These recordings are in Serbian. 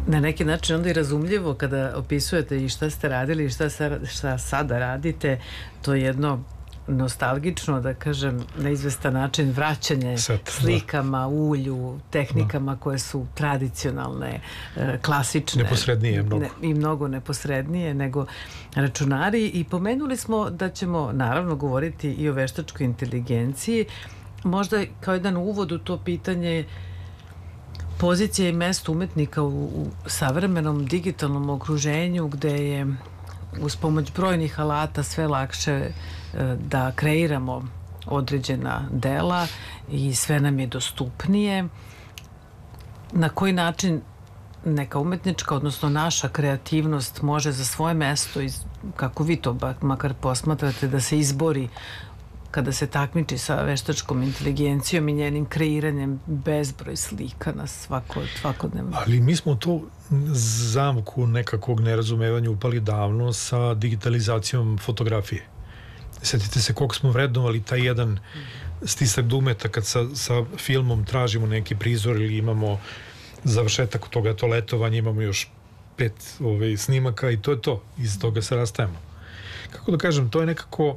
na neki način onda i razumljivo kada opisujete i šta ste radili i šta sada radite, to je jedno nostalgično, da kažem, na izvestan način vraćanje slikama, ulju, tehnikama koje su tradicionalne, klasične. Neposrednije mnogo. I mnogo neposrednije nego računari. I pomenuli smo da ćemo naravno govoriti i o veštačkoj inteligenciji. Možda kao jedan uvod u to pitanje pozicija i mesto umetnika u savremenom digitalnom okruženju gde je uz pomoć brojnih alata sve lakše da kreiramo određena dela i sve nam je dostupnije. Na koji način neka umetnička, odnosno naša kreativnost može za svoje mesto, kako vi to makar posmatrate, da se izbori kada se takmiči sa veštačkom inteligencijom i njenim kreiranjem bezbroj slika na svakodnevno. Ali mi smo to zamku nekakvog nerazumevanja upali davno sa digitalizacijom fotografije. Sjetite se koliko smo vrednovali taj jedan stisak dugmeta kad sa filmom tražimo neki prizor ili imamo završetak toga, to letovanje, imamo još 5 snimaka i to je to. Iz toga se rastajemo. Kako da kažem, to je nekako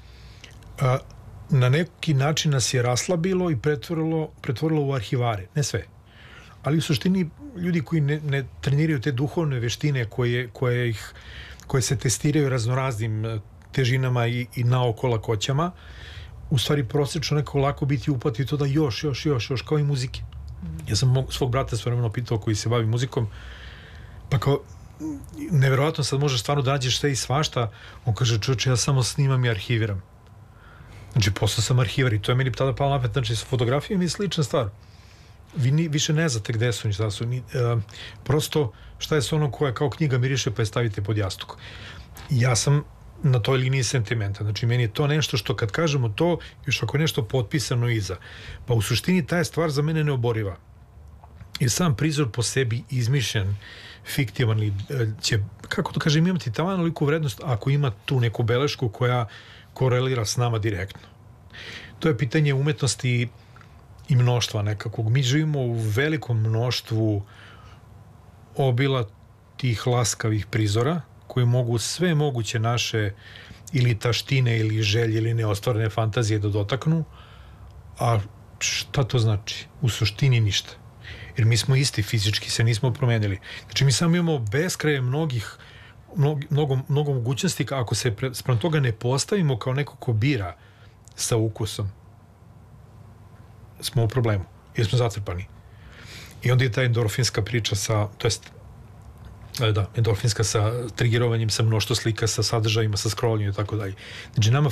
na neki način nas je raslabilo i pretvorilo u arhivare. Ne sve. Ali u suštini ljudi koji ne treniraju te duhovne veštine koje se testiraju raznoraznim težinama i naoko lakoćama, u stvari prosečno neko lako biti upati to da još, kao i muzike. Ja sam svog brata svojevremeno pitao koji se bavi muzikom, pa kao, neverovatno sad možeš stvarno da nađeš sve i svašta. On kaže, čovječe, ja samo snimam i arhiviram. Znači, postao sam arhivar i to je meni tada palo napet. Znači, sa fotografijom je slična stvar. Vi više ne znate gde su, šta su. Prosto, šta je s onom koja kao knjiga miriše pa je stavite pod jastuk. Ja sam na toj liniji sentimenta. Znači, meni je to nešto što kad kažemo to, još ako je nešto potpisano iza, pa u suštini ta je stvar za mene neoboriva. Jer sam prizor po sebi izmišljen, fiktivan, će, kako to kažem, imati taman veliku vrednost ako ima tu neku belešku koja korelira s nama direktno. To je pitanje umetnosti i mnoštva nekakvog. Mi živimo u velikom mnoštvu obilatih laskavih prizora koji mogu sve moguće naše ili taštine ili želje ili neostvarene fantazije da dotaknu, a šta to znači? U suštini ništa. Jer mi smo isti fizički, se nismo promenili. Znači mi samo imamo beskraje mnogo mogućnosti, ako se sprem toga ne postavimo kao neko ko bira sa ukusom, smo u problemu, jer smo zatrpani. I onda je ta endorfinska priča endorfinska sa trigirovanjem, sa mnoštvo slika, sa sadržajima, sa scrollanjem i tako dalje. Znači nama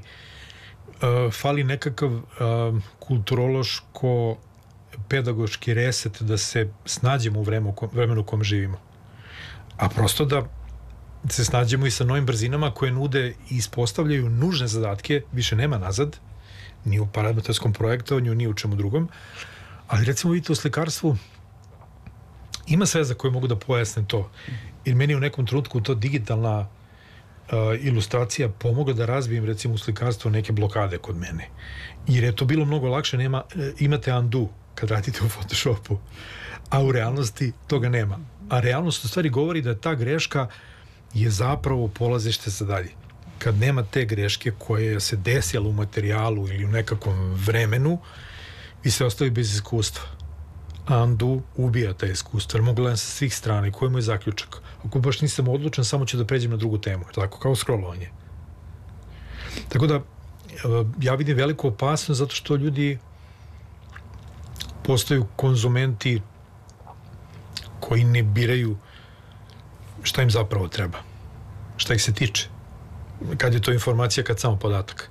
fali nekakav kulturološko pedagoški reset da se snađemo u vremenu u kom živimo. A prosto da se snađemo i sa novim brzinama koje nude i ispostavljaju nužne zadatke, više nema nazad, ni u parametarskom projektovanju, ni u čemu drugom. Ali recimo vidite u slikarstvu ima sve za koje mogu da pojasnem to. Jer meni u nekom trenutku to digitalna ilustracija pomogla da razbijem recimo u slikarstvu neke blokade kod mene. Jer je to bilo mnogo lakše, imate undo kad radite u Photoshopu, a u realnosti toga nema. A realnost u stvari govori da ta greška je zapravo polazište za dalje. Kad nema te greške koje se desila u materijalu ili u nekakvom vremenu, vi se ostavi bez iskustva. Undo ubija taj iskustvo, jer mogu gledam sa svih strana i koji mu je zaključak. Ako baš nisam odlučan, samo ću da pređem na drugu temu. Tako kao scrollovanje. Tako da, ja vidim veliku opasnost zato što ljudi postaju konzumenti koji ne biraju šta im zapravo treba. Šta ih se tiče. Kad je to informacija, kad samo podatak.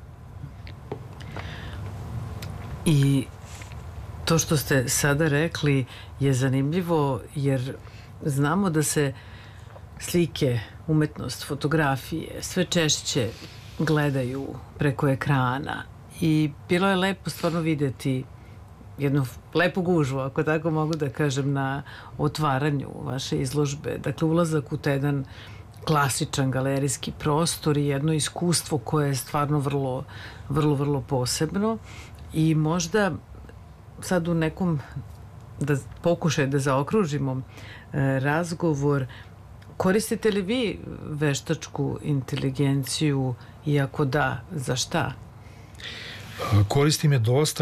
I to što ste sada rekli je zanimljivo, jer znamo da se slike, umetnost, fotografije sve češće gledaju preko ekrana i bilo je lepo stvarno videti jednu lepu gužvu, ako tako mogu da kažem, na otvaranju vaše izložbe. Dakle, ulazak u taj jedan klasičan galerijski prostor i jedno iskustvo koje je stvarno vrlo posebno i možda sad u nekom da pokušaj da zaokružimo razgovor, koristite li vi veštačku inteligenciju i ako da, za šta? Koristim je dosta